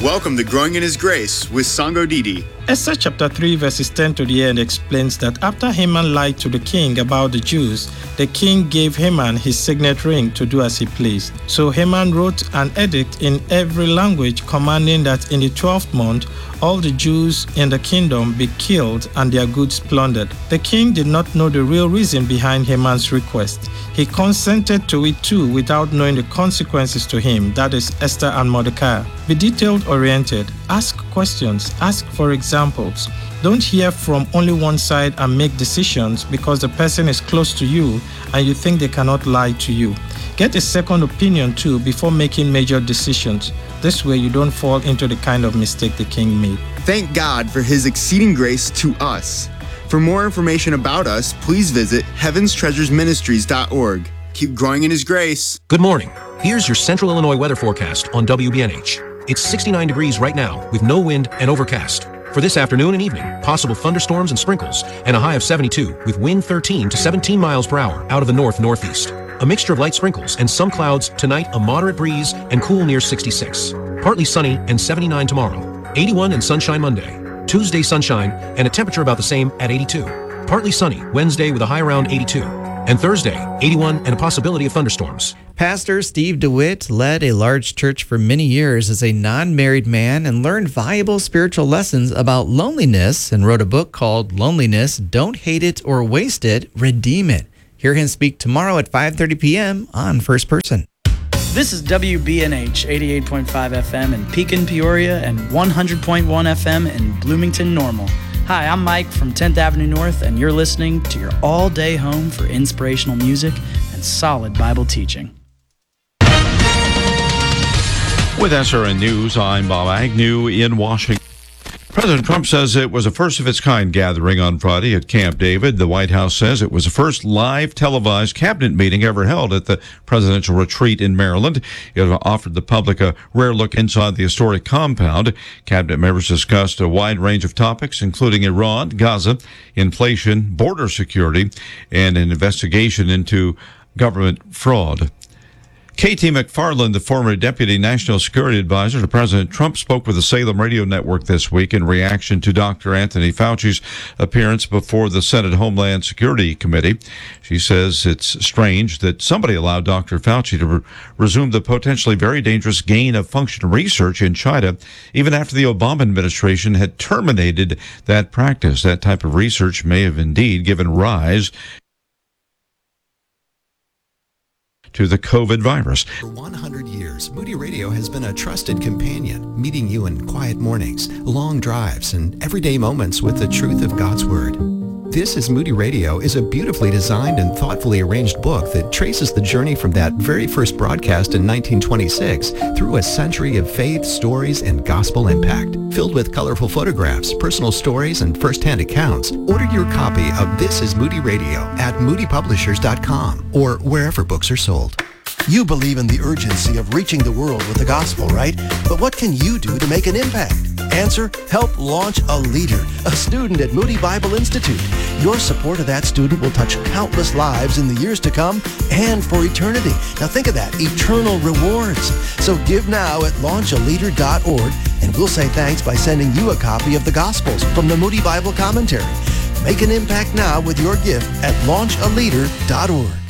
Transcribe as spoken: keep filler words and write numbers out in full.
Welcome to Growing in His Grace with Sango Didi. Esther chapter three verses ten to the end explains that after Haman lied to the king about the Jews, the king gave Haman his signet ring to do as he pleased. So Haman wrote an edict in every language commanding that in the twelfth month all the Jews in the kingdom be killed and their goods plundered. The king did not know the real reason behind Haman's request. He consented to it too without knowing the consequences to him, that is Esther and Mordecai. Be detailed oriented. Ask questions. Ask for examples. Don't hear from only one side and make decisions because the person is close to you and you think they cannot lie to you. Get a second opinion too before making major decisions. This way you don't fall into the kind of mistake the king made. Thank God for His exceeding grace to us. For more information about us, please visit heavens treasures ministries dot org. Keep growing in His grace. Good morning. Here's your Central Illinois weather forecast on W B N H. It's sixty-nine degrees right now with no wind and overcast. For this afternoon and evening, possible thunderstorms and sprinkles, and a high of seventy-two with wind thirteen to seventeen miles per hour out of the north-northeast. A mixture of light sprinkles and some clouds. Tonight, a moderate breeze and cool near sixty-six. Partly sunny and seventy-nine tomorrow. eighty-one and sunshine Monday. Tuesday, sunshine and a temperature about the same at eighty-two. Partly sunny Wednesday with a high around eighty-two. And Thursday, eighty-one and a possibility of thunderstorms. Pastor Steve DeWitt led a large church for many years as a non-married man and learned valuable spiritual lessons about loneliness and wrote a book called Loneliness, Don't Hate It or Waste It, Redeem It. Hear him speak tomorrow at five thirty p.m. on First Person. This is W B N H eighty-eight point five F M in Pekin, Peoria, and one hundred point one F M in Bloomington, Normal. Hi, I'm Mike from tenth Avenue North, and you're listening to your all-day home for inspirational music and solid Bible teaching. With S R N News, I'm Bob Agnew in Washington. President Trump says it was a first-of-its-kind gathering on Friday at Camp David. The White House says it was the first live televised cabinet meeting ever held at the presidential retreat in Maryland. It offered the public a rare look inside the historic compound. Cabinet members discussed a wide range of topics, including Iran, Gaza, inflation, border security, and an investigation into government fraud. Katie McFarland, the former Deputy National Security Advisor to President Trump, spoke with the Salem Radio Network this week in reaction to Doctor Anthony Fauci's appearance before the Senate Homeland Security Committee. She says it's strange that somebody allowed Doctor Fauci to re- resume the potentially very dangerous gain-of-function research in China, even after the Obama administration had terminated that practice. That type of research may have indeed given rise to the COVID virus. For one hundred years, Moody Radio has been a trusted companion, meeting you in quiet mornings, long drives, and everyday moments with the truth of God's Word. This is Moody Radio is a beautifully designed and thoughtfully arranged book that traces the journey from that very first broadcast in nineteen twenty-six through a century of faith, stories, and gospel impact. Filled with colorful photographs, personal stories, and first-hand accounts, order your copy of This is Moody Radio at moody publishers dot com or wherever books are sold. You believe in the urgency of reaching the world with the gospel, right? But what can you do to make an impact? Answer, help launch a leader, a student at Moody Bible Institute. Your support of that student will touch countless lives in the years to come and for eternity. Now think of that, eternal rewards. So give now at launch a leader dot org and we'll say thanks by sending you a copy of the Gospels from the Moody Bible Commentary. Make an impact now with your gift at launch a leader dot org.